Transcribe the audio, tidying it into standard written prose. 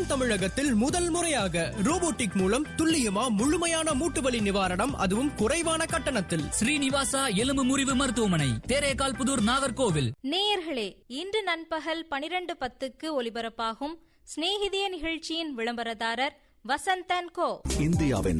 தென் தமிழகத்தில் முதல் முறையாக ரோபோட்டிக் மூலம் துல்லியமா முழுமையான மூட்டுவலி நிவாரணம், அதுவும் குறைவான கட்டணத்தில். ஸ்ரீனிவாசா எலும்பு முறிவு மருத்துவமனை, தேரேகால் புதூர், நாகர்கோவில். நேயர்களே, இன்று நண்பகல் 12:10 ஒலிபரப்பாகும் சிநேகிதிய நிகழ்ச்சியின் விளம்பரதாரர் வசந்தன் கோ. இந்தியாவின்